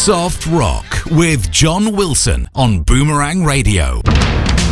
Soft Rock with John Wilson on Boomerang Radio.